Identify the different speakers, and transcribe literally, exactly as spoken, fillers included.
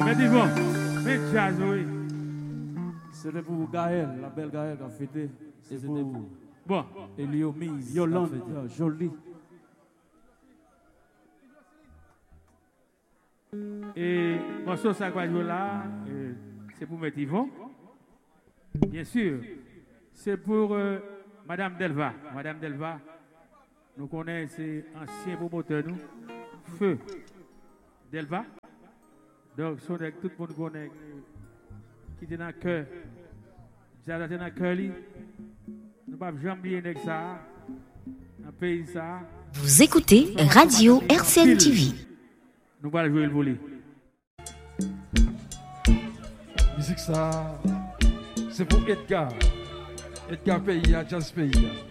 Speaker 1: Mais dis bon, mais jazz, oui.
Speaker 2: C'était pour Gaël, la belle Gaël qui a fêté. C'était pour
Speaker 1: Bon.
Speaker 2: Elio Mise, Yolande, Jolie.
Speaker 1: Et morceau ça va jouer là, c'est pour mettre Yvon. Bien sûr, c'est pour euh, Madame Delva. Madame Delva, nous connaissons, c'est ancien promoteur, nous. Feu Delva. Donc, son avec tout le monde connaît qui est dans le cœur. J'ai dans le cœur, nous ne pouvons jamais oublier ça. Un pays ça.
Speaker 3: Vous écoutez Radio R C N T V.
Speaker 1: Nous allons jouer le volet.
Speaker 4: Musique ça, c'est pour Edgar. Edgar Pays, Jazz Pays.